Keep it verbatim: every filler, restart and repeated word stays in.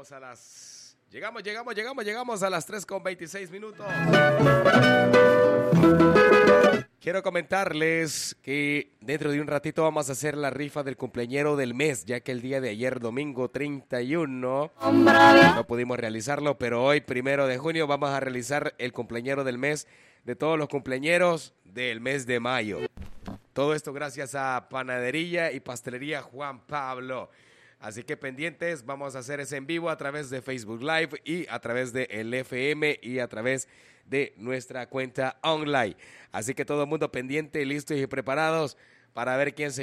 llegamos a las... Llegamos, llegamos, llegamos, llegamos a las tres con veintiséis minutos. Quiero comentarles que dentro de un ratito vamos a hacer la rifa del cumpleañero del mes, ya que el día de ayer, domingo treinta y uno, no pudimos realizarlo, pero hoy, primero de junio, vamos a realizar el cumpleañero del mes de todos los cumpleañeros del mes de mayo. Todo esto gracias a Panadería y Pastelería Juan Pablo. Así que pendientes, vamos a hacer ese en vivo a través de Facebook Live y a través de el F M y a través de nuestra cuenta online. Así que todo el mundo pendiente, listos y preparados para ver quién se